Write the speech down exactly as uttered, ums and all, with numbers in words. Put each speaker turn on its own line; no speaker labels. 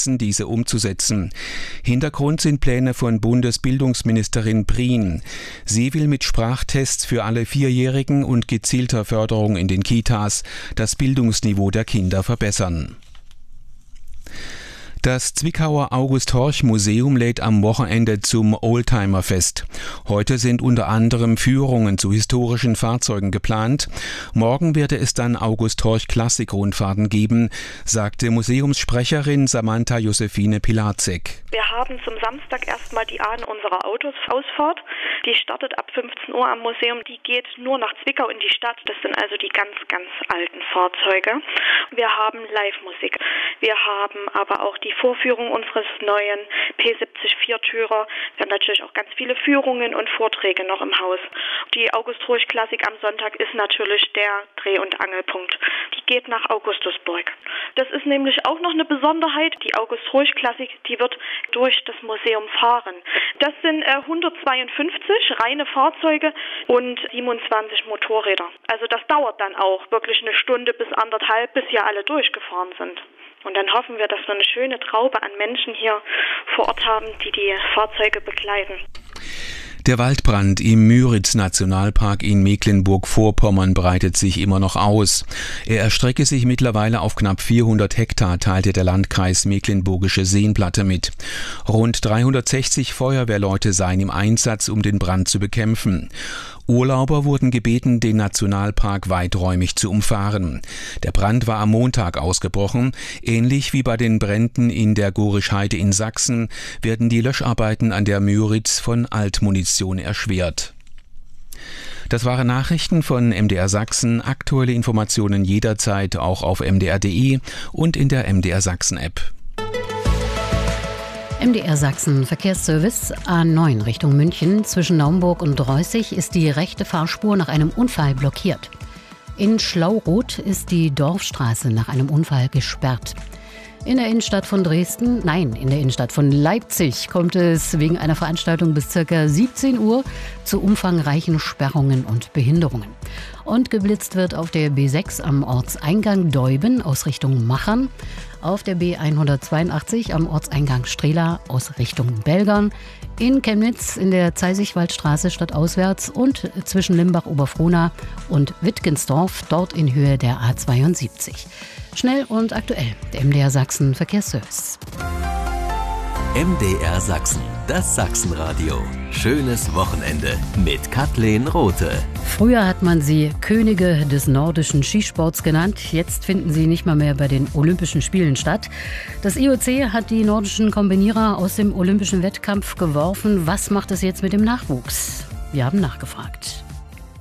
setzen, diese umzusetzen. Hintergrund sind Pläne von Bundesbildungsministerin Prien. Sie will mit Sprachtests für alle Vierjährigen und gezielter Förderung in den Kitas das Bildungsniveau der Kinder verbessern. Das Zwickauer August-Horch-Museum lädt am Wochenende zum Oldtimer-Fest. Heute sind unter anderem Führungen zu historischen Fahrzeugen geplant. Morgen werde es dann August-Horch-Klassik-Rundfahrten geben, sagte Museumssprecherin Samantha Josephine Pilatzek.
Wir haben zum Samstag erstmal die Ahn unserer Autos Ausfahrt. Die startet ab fünfzehn Uhr am Museum. Die geht nur nach Zwickau in die Stadt. Das sind also die ganz, ganz alten Fahrzeuge. Wir haben Live-Musik. Wir haben aber auch die Vorführung unseres neuen P siebzig Viertürer. Wir haben natürlich auch ganz viele Führungen und Vorträge noch im Haus. Die August-Horch-Klassik am Sonntag ist natürlich der Dreh- und Angelpunkt. Die geht nach Augustusburg. Das ist nämlich auch noch eine Besonderheit. Die August-Horch-Klassik, die wird durch das Museum fahren. Das sind äh, hundertzweiundfünfzig reine Fahrzeuge und siebenundzwanzig Motorräder. Also das dauert dann auch wirklich eine Stunde bis anderthalb, bis hier alle durchgefahren sind. Und dann hoffen wir, dass wir eine schöne Traube an Menschen hier vor Ort haben, die die Fahrzeuge begleiten.
Der Waldbrand im Müritz-Nationalpark in Mecklenburg-Vorpommern breitet sich immer noch aus. Er erstrecke sich mittlerweile auf knapp vierhundert Hektar, teilte der Landkreis Mecklenburgische Seenplatte mit. Rund dreihundertsechzig Feuerwehrleute seien im Einsatz, um den Brand zu bekämpfen. Urlauber wurden gebeten, den Nationalpark weiträumig zu umfahren. Der Brand war am Montag ausgebrochen. Ähnlich wie bei den Bränden in der Gorisch-Heide in Sachsen werden die Löscharbeiten an der Müritz von Altmunition erschwert. Das waren Nachrichten von M D R Sachsen. Aktuelle Informationen jederzeit auch auf m d r punkt d e und in der M D R Sachsen App.
M D R Sachsen Verkehrsservice A neun Richtung München. Zwischen Naumburg und Reußig ist die rechte Fahrspur nach einem Unfall blockiert. In Schlauroth ist die Dorfstraße nach einem Unfall gesperrt. In der Innenstadt von Dresden, nein, in der Innenstadt von Leipzig kommt es wegen einer Veranstaltung bis ca. siebzehn Uhr zu umfangreichen Sperrungen und Behinderungen. Und geblitzt wird auf der B sechs am Ortseingang Deuben aus Richtung Machern, auf der B hundertzweiundachtzig am Ortseingang Strehla aus Richtung Belgern, in Chemnitz in der Zeisigwaldstraße stadtauswärts und zwischen Limbach-Oberfrohna und Wittgensdorf, dort in Höhe der A zweiundsiebzig. Schnell und aktuell, der M D R Sachsen Verkehrsservice.
M D R Sachsen, das Sachsenradio. Schönes Wochenende mit Kathleen Rothe.
Früher hat man sie Könige des nordischen Skisports genannt. Jetzt finden sie nicht mal mehr bei den Olympischen Spielen statt. Das I O C hat die nordischen Kombinierer aus dem olympischen Wettkampf geworfen. Was macht es jetzt mit dem Nachwuchs? Wir haben nachgefragt.